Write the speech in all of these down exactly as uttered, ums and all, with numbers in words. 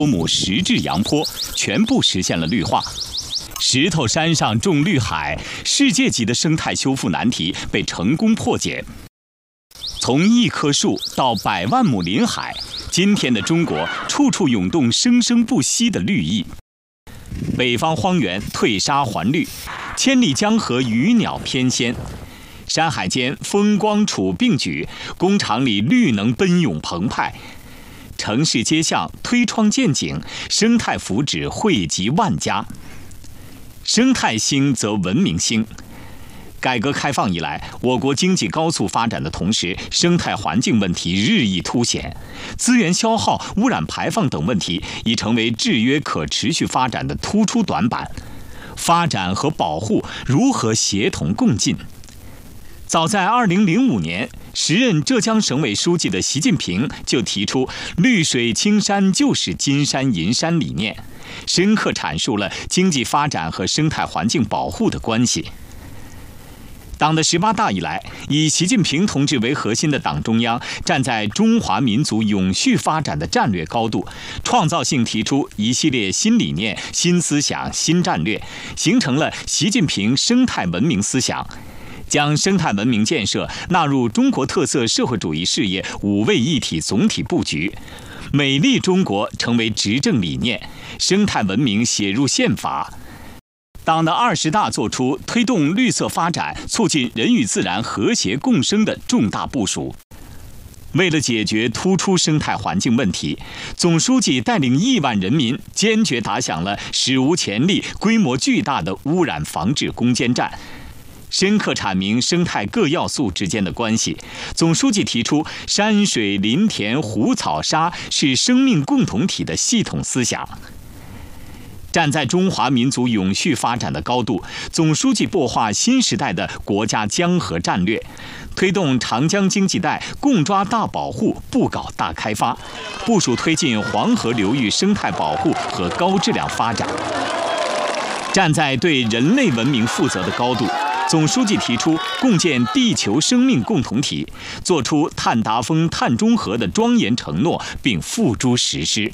多亩石质洋坡全部实现了绿化。石头山上种绿海，世界级的生态修复难题被成功破解。从一棵树到百万亩林海，今天的中国处处涌动生生不息的绿意。北方荒原退沙还绿，千里江河鱼鸟翩跹。山海间风光楚并举，工厂里绿能奔涌澎湃。城市街巷推窗见景，生态福祉惠及万家。生态兴则文明兴。改革开放以来，我国经济高速发展的同时，生态环境问题日益凸显，资源消耗、污染排放等问题已成为制约可持续发展的突出短板。发展和保护如何协同共进？早在二零零五年，时任浙江省委书记的习近平就提出“绿水青山就是金山银山”理念，深刻阐述了经济发展和生态环境保护的关系。党的十八大以来，以习近平同志为核心的党中央站在中华民族永续发展的战略高度，创造性提出一系列新理念、新思想、新战略，形成了习近平生态文明思想，将生态文明建设纳入中国特色社会主义事业五位一体总体布局，美丽中国成为执政理念，生态文明写入宪法。党的二十大作出推动绿色发展、促进人与自然和谐共生的重大部署。为了解决突出生态环境问题，总书记带领亿万人民坚决打响了史无前例、规模巨大的污染防治攻坚战。深刻阐明生态各要素之间的关系。总书记提出，山水林田湖草沙是生命共同体的系统思想。站在中华民族永续发展的高度，总书记擘画新时代的国家江河战略，推动长江经济带共抓大保护、不搞大开发，部署推进黄河流域生态保护和高质量发展。站在对人类文明负责的高度，总书记提出共建地球生命共同体，作出碳达峰、碳中和的庄严承诺，并付诸实施。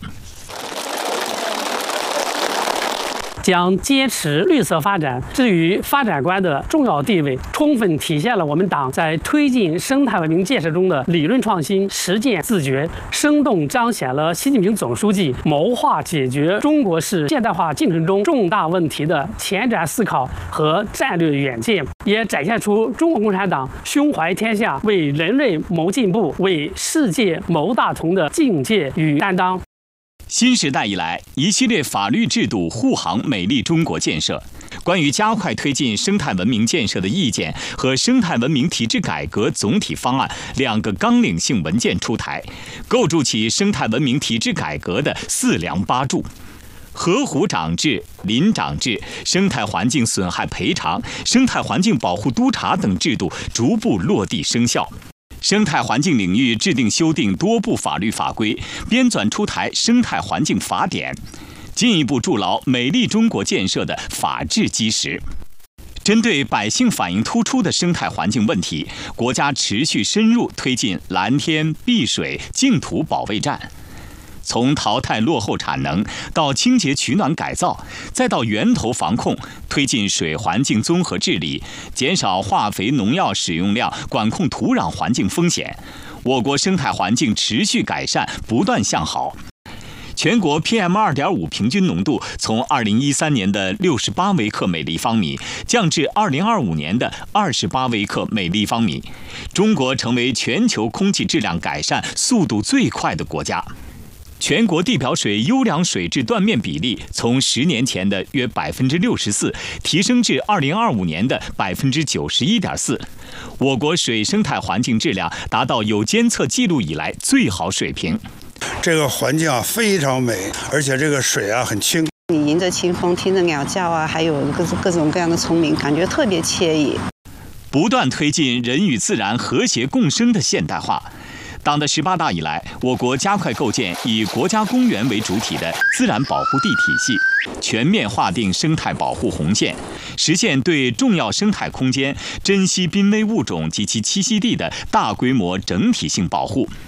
将坚持绿色发展置于发展观的重要地位，充分体现了我们党在推进生态文明建设中的理论创新、实践自觉，生动彰显了习近平总书记谋划解决中国式现代化进程中重大问题的前瞻思考和战略远见，也展现出中国共产党胸怀天下、为人类谋进步、为世界谋大同的境界与担当。 新时代以来，一系列法律制度护航美丽中国建设，关于加快推进生态文明建设的意见和生态文明体制改革总体方案两个纲领性文件出台，构筑起生态文明体制改革的四梁八柱。河湖长制、林长制、生态环境损害赔偿、生态环境保护督查等制度逐步落地生效。生态环境领域制定修订多部法律法规，编纂出台生态环境法典，进一步筑牢美丽中国建设的法治基石。针对百姓反映突出的生态环境问题，国家持续深入推进蓝天、碧水、净土保卫战。从淘汰落后产能到清洁取暖改造，再到源头防控，推进水环境综合治理，减少化肥农药使用量，管控土壤环境风险，我国生态环境持续改善，不断向好。全国 P M 二点五 平均浓度从二零一三年的六十八微克每立方米降至二零二五年的二十八微克每立方米，中国成为全球空气质量改善速度最快的国家。全国地表水优良水质断面比例从十年前的约百分之六十四提升至二零二五年的百分之九十一点四，我国水生态环境质量达到有监测记录以来最好水平。 这个环境啊非常美，而且这个水啊很清。 你迎着清风，听着鸟叫啊，还有各各种各样的虫鸣，感觉特别惬意。 不断推进人与自然和谐共生的现代化。党的十八大以来，我国加快构建以国家公园为主体的自然保护地体系，全面划定生态保护红线，实现对重要生态空间、珍稀濒危物种及其栖息地的大规模整体性保护，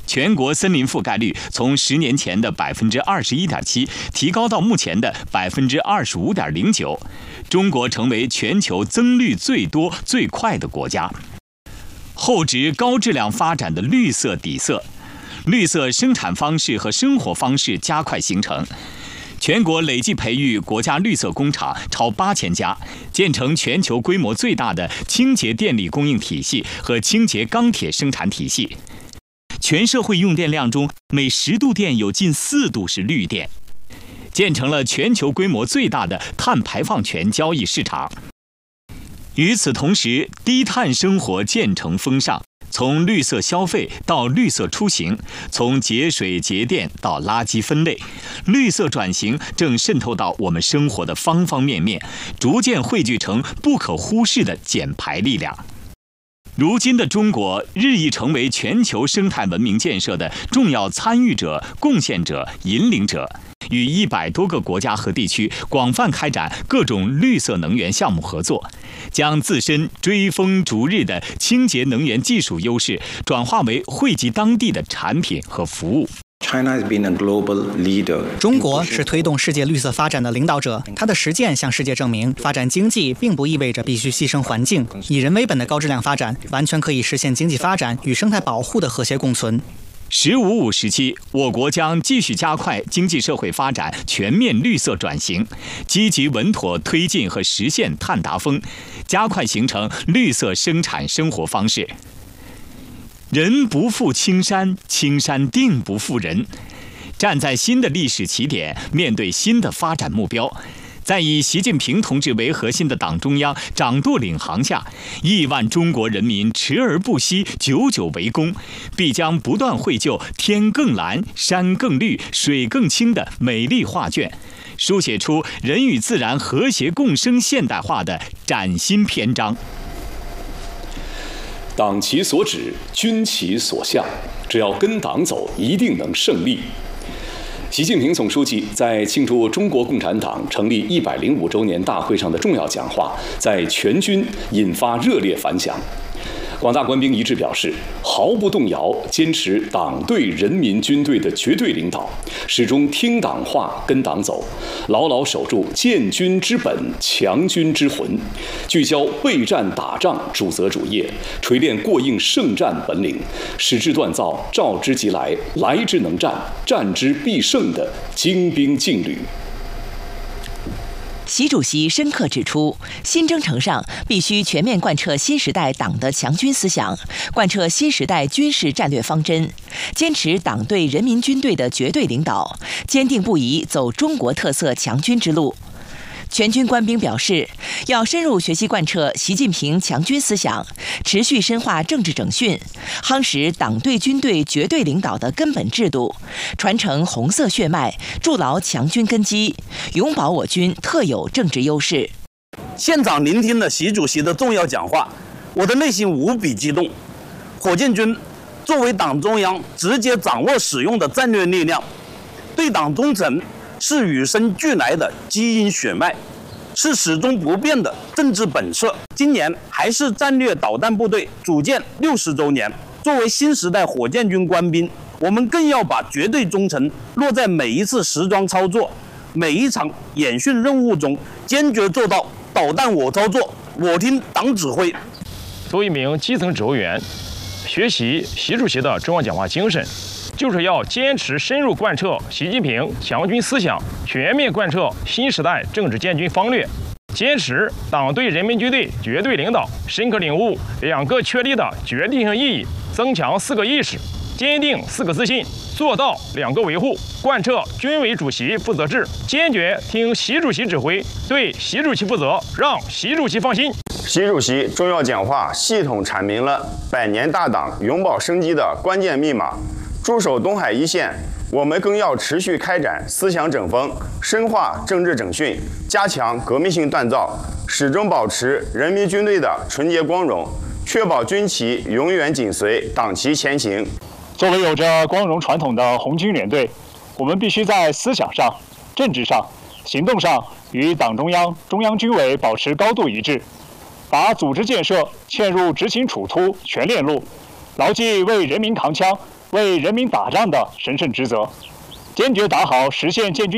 全国森林覆盖率从十年前的百分之二十一点七提高到目前的百分之二十五点零九，中国成为全球增绿最多、最快的国家。厚植高质量发展的绿色底色，绿色生产方式和生活方式加快形成。全国累计培育国家绿色工厂超八千家，建成全球规模最大的清洁电力供应体系和清洁钢铁生产体系。全社会用电量中，每十度电有近四度是绿电，建成了全球规模最大的碳排放权交易市场。与此同时，低碳生活渐成风尚。从绿色消费到绿色出行，从节水节电到垃圾分类，绿色转型正渗透到我们生活的方方面面，逐渐汇聚成不可忽视的减排力量。如今的中国日益成为全球生态文明建设的重要参与者、贡献者、引领者，与一百多个国家和地区广泛开展各种绿色能源项目合作，将自身追风逐日的清洁能源技术优势转化为惠及当地的产品和服务。 中国是推动世界绿色发展的领导者，它的实践向世界证明，发展经济并不意味着必须牺牲环境，以人为本的高质量发展完全可以实现经济发展与生态保护的和谐共存。 十五五时期，我国将继续加快经济社会发展全面绿色转型，积极稳妥推进和实现碳达峰，加快形成绿色生产生活方式。人不负青山，青山定不负人。站在新的历史起点，面对新的发展目标，在以习近平同志为核心的党中央掌舵领航下，亿万中国人民持而不息，久久为功，必将不断绘就天更蓝、山更绿、水更清的美丽画卷，书写出人与自然和谐共生现代化的崭新篇章。 党其所指，军其所向，只要跟党走，一定能胜利。习近平总书记在庆祝中国共产党成立一百零五周年大会上的重要讲话，在全军引发热烈反响。广大官兵一致表示，毫不动摇坚持党对人民军队的绝对领导，始终听党话跟党走，牢牢守住建军之本、强军之魂，聚焦备战打仗主责主业，锤炼过硬胜战本领，使之锻造召之即来、来之能战、战之必胜的精兵劲旅。 习主席深刻指出，新征程上必须全面贯彻新时代党的强军思想，贯彻新时代军事战略方针，坚持党对人民军队的绝对领导，坚定不移走中国特色强军之路。全军官兵表示，要深入学习贯彻习近平强军思想，持续深化政治整训，夯实党对军队绝对领导的根本制度，传承红色血脉，筑牢强军根基，永保我军特有政治优势。 现场聆听了习主席的重要讲话，我的内心无比激动。火箭军作为党中央直接掌握使用的战略力量，对党忠诚是与生俱来的基因血脉，是始终不变的政治本色。今年还是战略导弹部队组建六十周年，作为新时代火箭军官兵，我们更要把绝对忠诚落在每一次实装操作、每一场演训任务中，坚决做到导弹我操作，我听党指挥。 作为一名基层指挥员，学习习主席的重要讲话精神，就是要坚持深入贯彻习近平强军思想，全面贯彻新时代政治建军方略，坚持党对人民军队绝对领导，深刻领悟两个确立的决定性意义，增强四个意识，坚定四个自信，做到两个维护，贯彻军委主席负责制，坚决听习主席指挥，对习主席负责，让习主席放心。 习主席重要讲话系统阐明了百年大党永葆生机的关键密码。驻守东海一线，我们更要持续开展思想整风，深化政治整训，加强革命性锻造，始终保持人民军队的纯洁光荣，确保军旗永远紧随党旗前行。 作为有着光荣传统的红军联队，我们必须在思想上、政治上、行动上与党中央、中央军委保持高度一致，把组织建设嵌入执行处突全链路，牢记为人民扛枪、 为人民打仗的神圣职责，坚决打好实现建军